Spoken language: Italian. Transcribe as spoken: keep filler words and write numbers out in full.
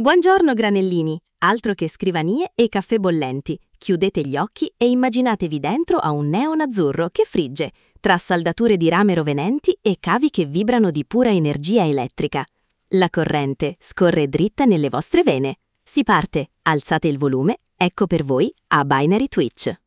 Buongiorno granellini, altro che scrivanie e caffè bollenti. Chiudete gli occhi e immaginatevi dentro a un neon azzurro che frigge, tra saldature di rame rovenenti e cavi che vibrano di pura energia elettrica. La corrente scorre dritta nelle vostre vene. Si parte, alzate il volume, ecco per voi a Binary Twitch.